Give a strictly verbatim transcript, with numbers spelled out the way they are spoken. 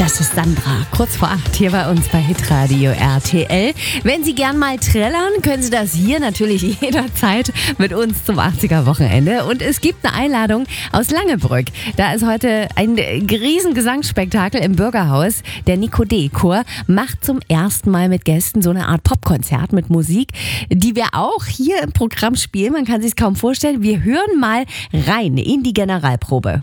Das ist Sandra, kurz vor acht hier bei uns bei Hitradio R T L. Wenn Sie gern mal trällern, können Sie das hier natürlich jederzeit mit uns zum achtziger-Wochenende. Und es gibt eine Einladung aus Langebrück. Da ist heute ein riesen Gesangsspektakel im Bürgerhaus. Der Nico D-Chor macht zum ersten Mal mit Gästen so eine Art Popkonzert mit Musik, die wir auch hier im Programm spielen. Man kann sich es kaum vorstellen. Wir hören mal rein in die Generalprobe.